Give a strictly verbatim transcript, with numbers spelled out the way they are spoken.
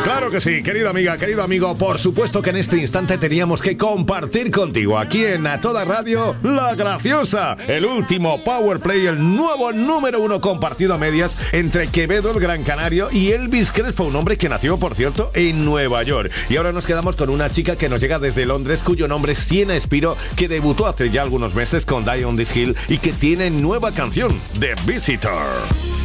Claro que sí, querida amiga, querido amigo. Por supuesto que en este instante teníamos que compartir contigo aquí en A Toda Radio La Graciosa, el último Power Play, el nuevo número uno compartido a medias entre Quevedo, el Gran Canario, y Elvis Crespo, un hombre que nació, por cierto, en Nueva York. Y ahora nos quedamos con una chica que nos llega desde Londres, cuyo nombre es Siena Espiro, que debutó hace ya algunos meses con Die on This Hill y que tiene nueva canción, The Visitor.